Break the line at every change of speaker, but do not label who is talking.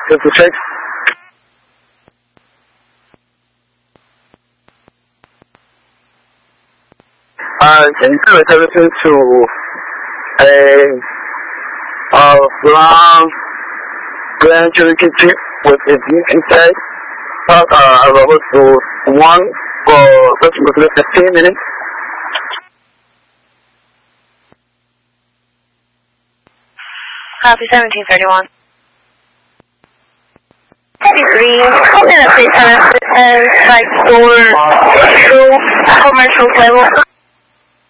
56. Can you put everything to a brown Grand Cherokee Jeep with a Jeep inside? About to 1 for approximately 15 minutes.
Copy 1731. 33, call in at 37 type 4 commercial level.